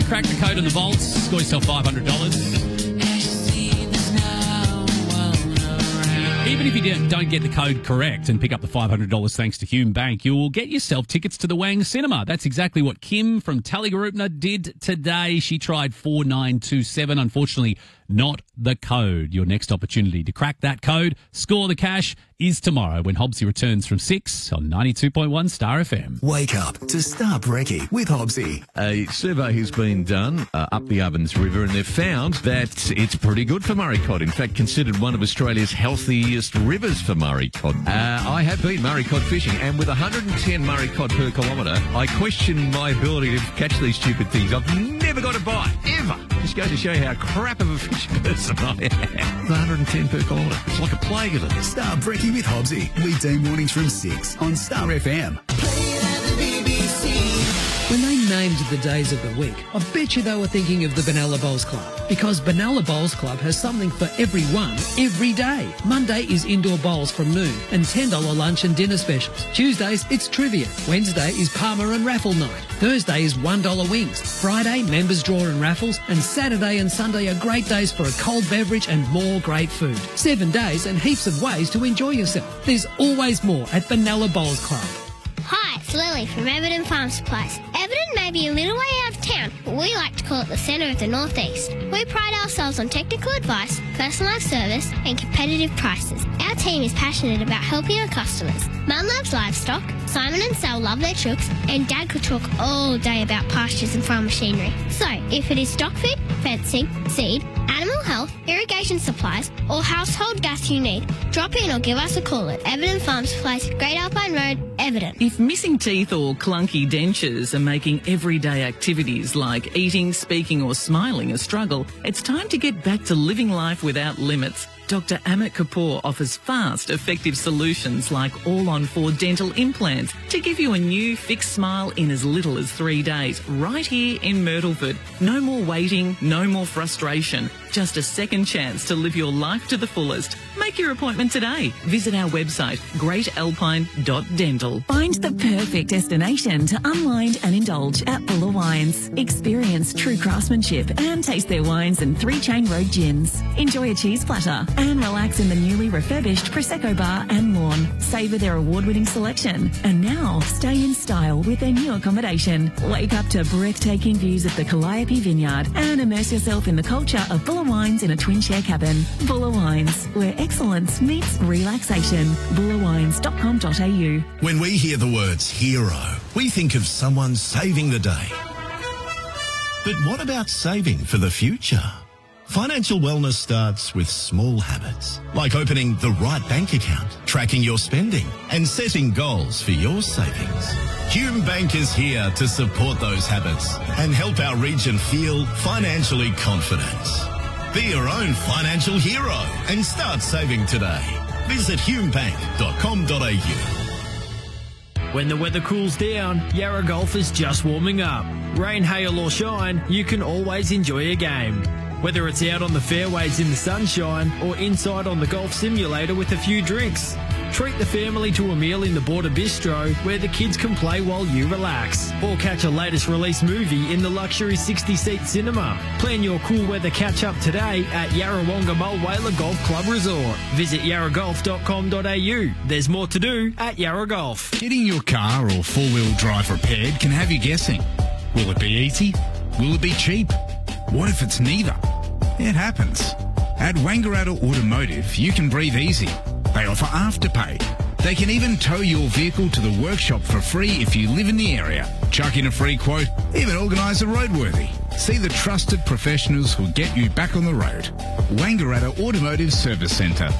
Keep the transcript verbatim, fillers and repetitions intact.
Crack the code on the vaults. Score yourself five hundred dollars. Even if you don't- don't get the code correct and pick up the five hundred dollars thanks to Hume Bank, you will get yourself tickets to the Wang Cinema. That's exactly what Kim from Tallygaroopna did today. She tried four nine two seven. Unfortunately, not the code. Your next opportunity to crack that code, score the cash, is tomorrow when Hobbsy returns from six on ninety-two point one Star F M. Wake up to Star Brekkie with Hobbsy. A survey has been done uh, up the Ovens River, and they've found that it's pretty good for Murray cod. In fact, considered one of Australia's healthiest rivers for Murray cod. Uh, I have been Murray cod fishing, and with one hundred ten Murray cod per kilometre, I question my ability to catch these stupid things. I've never got a bite, ever. Just goes to show you how crap of a fish person I am. one hundred ten per kilometre. It's like a plague of them. Star Brekkie with Hobbsy. Weekday mornings from six on Star F M. When they named the days of the week, I bet you they were thinking of the Benalla Bowls Club. Because Benalla Bowls Club has something for everyone, every day. Monday is indoor bowls from noon and ten dollars lunch and dinner specials. Tuesdays, it's trivia. Wednesday is Palmer and raffle night. Thursday is one dollar wings. Friday, members draw and raffles. And Saturday and Sunday are great days for a cold beverage and more great food. Seven days and heaps of ways to enjoy yourself. There's always more at Benalla Bowls Club. Hi, it's Lily from Everton Farm Supplies. Everton may be a little way out of town, but we like to call it the centre of the northeast. We pride ourselves on technical advice, personalised service and competitive prices. Our team is passionate about helping our customers. Mum loves livestock, Simon and Sal love their chooks, and Dad could talk all day about pastures and farm machinery. So, if it is stock feed, fencing, seed, animal health, irrigation supplies, or household gas you need, drop in or give us a call at Everton Farm Supplies, Great Alpine Road, Everton. If missing teeth or clunky dentures are making everyday activities like eating, speaking or smiling a struggle, it's time to get back to living life without limits. Doctor Amit Kapoor offers fast, effective solutions like all-on-four dental implants to give you a new fixed smile in as little as three days, right here in Myrtleford. No more waiting, no more frustration. Just a second chance to live your life to the fullest. Make your appointment today. Visit our website, great alpine dot dental. Find the perfect destination to unwind and indulge at Buller Wines. Experience true craftsmanship and taste their wines and Three Chain Road gins. Enjoy a cheese platter and relax in the newly refurbished Prosecco bar and lawn. Savour their award-winning selection. And now, stay in style with their new accommodation. Wake up to breathtaking views of the Calliope Vineyard and immerse yourself in the culture of Buller Wines in a twin-share cabin. Buller Wines, where excellence meets relaxation. buller wines dot com dot a u. When we hear the words hero, we think of someone saving the day. But what about saving for the future? Financial wellness starts with small habits, like opening the right bank account, tracking your spending, and setting goals for your savings. Hume Bank is here to support those habits and help our region feel financially confident. Be your own financial hero and start saving today. Visit hume bank dot com dot a u. When the weather cools down, Yarra Golf is just warming up. Rain, hail or shine, you can always enjoy a game. Whether it's out on the fairways in the sunshine or inside on the golf simulator with a few drinks. Treat the family to a meal in the Border Bistro where the kids can play while you relax. Or catch a latest release movie in the luxury sixty-seat cinema. Plan your cool weather catch-up today at Yarrawonga Mulwala Golf Club Resort. Visit yarra golf dot com dot a u. There's more to do at Yarra Golf. Getting your car or four-wheel drive repaired can have you guessing. Will it be easy? Will it be cheap? What if it's neither? It happens. At Wangaratta Automotive, you can breathe easy. They offer Afterpay. They can even tow your vehicle to the workshop for free if you live in the area. Chuck in a free quote, even organise a roadworthy. See the trusted professionals who'll get you back on the road. Wangaratta Automotive Service Centre.